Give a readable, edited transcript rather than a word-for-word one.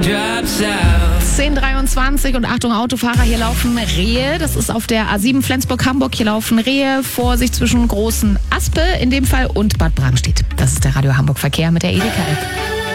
10:23 und Achtung Autofahrer, hier laufen Rehe. Das ist auf der A7 Flensburg-Hamburg. Hier laufen Rehe. Vorsicht zwischen Großen Aspe in dem Fall und Bad Bramstedt. Das ist der Radio Hamburg Verkehr mit der Edeka-App.